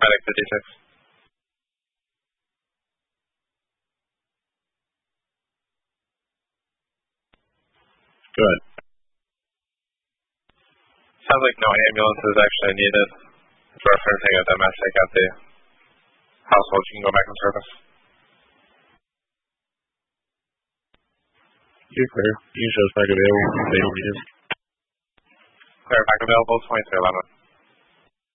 Medic 56. Good. Sounds like no ambulance is actually needed. If we're finishing a domestic at the household, you can go back in service. You're clear. You can show us back available. They don't need it. Clear back available, 2311.